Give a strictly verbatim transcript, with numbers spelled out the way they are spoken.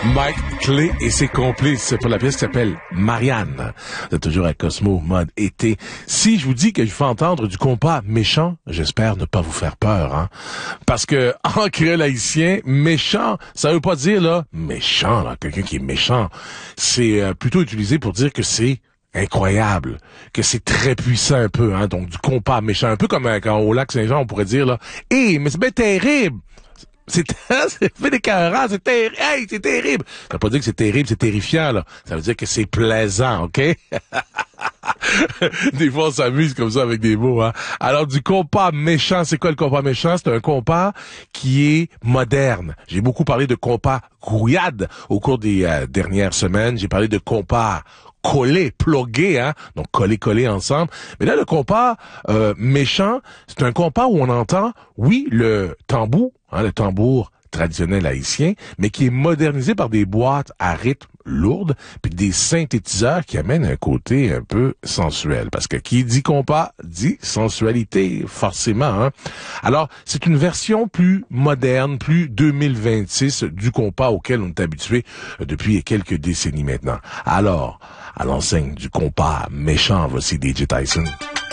Mike Clé et ses complices pour la pièce qui s'appelle Marianne. Vous êtes toujours à Cosmo, mode été. Si je vous dis que je fais entendre du compas méchant, j'espère ne pas vous faire peur, hein. Parce que, en créole haïtien, méchant, ça veut pas dire, là, méchant, là, quelqu'un qui est méchant. C'est euh, plutôt utilisé pour dire que c'est incroyable, que c'est très puissant un peu, hein. Donc, du compas méchant, un peu comme euh, quand au lac Saint-Jean, on pourrait dire, là, « Hé, mais c'est bien terrible! » C'est, c'est fait des écœurant, c'est terrible. Hey, c'est terrible. Ça veut pas dire que c'est terrible, c'est terrifiant, là. Ça veut dire que c'est plaisant, OK? Des fois, on s'amuse comme ça avec des mots, hein. Alors, du compas méchant, c'est quoi le compas méchant? C'est un compas qui est moderne. J'ai beaucoup parlé de compas grouillade au cours des euh, dernières semaines. J'ai parlé de compas collé, plugué, hein, donc collé, collé ensemble. Mais là, le compas euh, méchant, c'est un compas où on entend, oui, le tambour, hein, le tambour traditionnel haïtien, mais qui est modernisé par des boîtes à rythme lourdes, puis des synthétiseurs qui amènent un côté un peu sensuel. Parce que qui dit compas, dit sensualité, forcément, hein. Alors, c'est une version plus moderne, plus deux mille vingt-six du compas auquel on est habitué depuis quelques décennies maintenant. Alors, à l'enseigne du compas méchant, voici D J Tyson.